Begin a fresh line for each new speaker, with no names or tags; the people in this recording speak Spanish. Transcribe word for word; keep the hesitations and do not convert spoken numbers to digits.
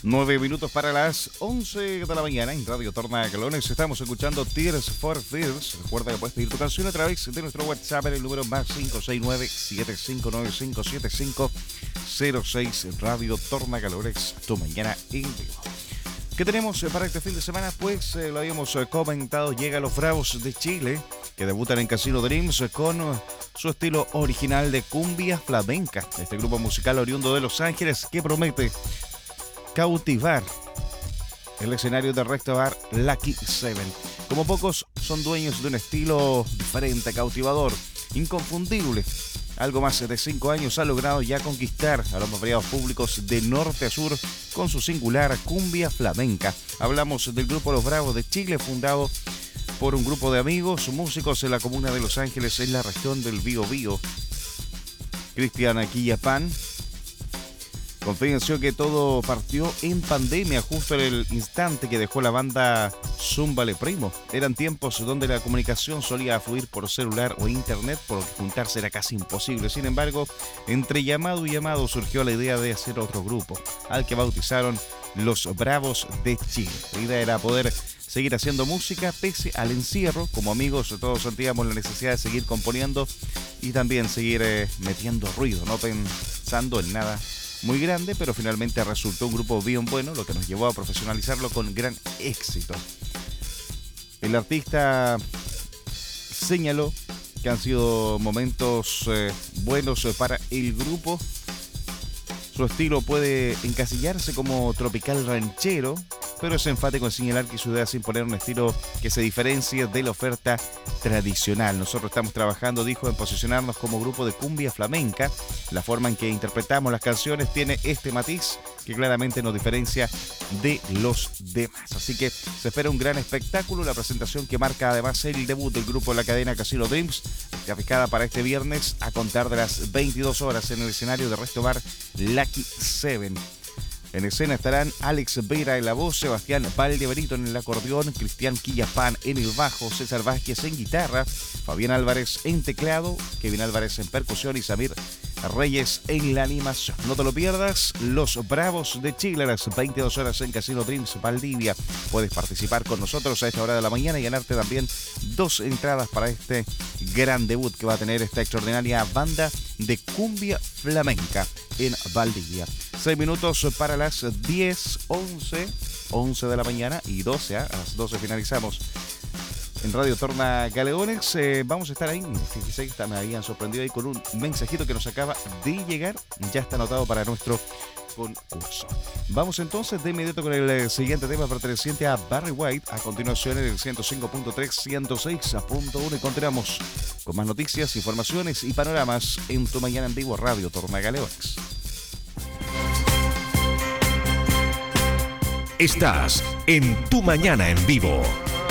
Nueve minutos para las once de la mañana en Radio Tornagalones. Estamos escuchando Tears for Fears. Recuerda que puedes pedir tu canción a través de nuestro WhatsApp en el número más cinco seis nueve, siete cinco nueve cinco, siete cinco cero seis. Radio Tornagalones, tu mañana en vivo. ¿Qué tenemos para este fin de semana? Pues eh, lo habíamos eh, comentado, llega Los Bravos de Chile, que debutan en Casino Dreams con uh, su estilo original de cumbia flamenca. Este grupo musical oriundo de Los Ángeles que promete cautivar el escenario del restaurante Lucky Seven. Como pocos, son dueños de un estilo diferente, cautivador, inconfundible. Algo más de cinco años ha logrado ya conquistar a los más variados públicos de norte a sur con su singular cumbia flamenca. Hablamos del grupo Los Bravos de Chile, fundado por un grupo de amigos, músicos en la comuna de Los Ángeles, en la región del Biobío. Cristian Quillapán confíense que todo partió en pandemia, justo en el instante que dejó la banda Zúmbale Primo. Eran tiempos donde la comunicación solía fluir por celular o internet, por lo que juntarse era casi imposible. Sin embargo, entre llamado y llamado surgió la idea de hacer otro grupo, al que bautizaron Los Bravos de Chile. La idea era poder seguir haciendo música pese al encierro. Como amigos todos sentíamos la necesidad de seguir componiendo y también seguir eh, metiendo ruido, no pensando en nada muy grande, pero finalmente resultó un grupo bien bueno, lo que nos llevó a profesionalizarlo con gran éxito. El artista señaló que han sido momentos eh, buenos para el grupo. Su estilo puede encasillarse como tropical ranchero, pero es enfático en señalar que su idea es imponer un estilo que se diferencie de la oferta tradicional. Nosotros estamos trabajando, dijo, en posicionarnos como grupo de cumbia flamenca. La forma en que interpretamos las canciones tiene este matiz que claramente nos diferencia de los demás. Así que se espera un gran espectáculo. La presentación que marca además el debut del grupo de la cadena Casino Dreams, está fijada para este viernes a contar de las veintidós horas en el escenario de Resto Bar Lucky Seven. En escena estarán Alex Vera en la voz, Sebastián Valdeberito en el acordeón, Cristian Quillapán en el bajo, César Vázquez en guitarra, Fabián Álvarez en teclado, Kevin Álvarez en percusión y Samir Reyes en la animación. No te lo pierdas, Los Bravos de Chile a las veintidós horas en Casino Dreams Valdivia. Puedes participar con nosotros a esta hora de la mañana y ganarte también dos entradas para este gran debut que va a tener esta extraordinaria banda de cumbia flamenca en Valdivia. Seis minutos para las diez, once, once de la mañana y doce, ¿eh? A las doce finalizamos en Radio Tornagalones. Eh, vamos a estar ahí. Fíjense que me habían sorprendido ahí con un mensajito que nos acaba de llegar. Ya está anotado para nuestro concurso. Vamos entonces de inmediato con el siguiente tema perteneciente a Barry White. A continuación en el ciento cinco punto tres, ciento seis punto uno y continuamos con más noticias, informaciones y panoramas en tu mañana en vivo Radio Tornagalones.
Estás en Tu Mañana en Vivo.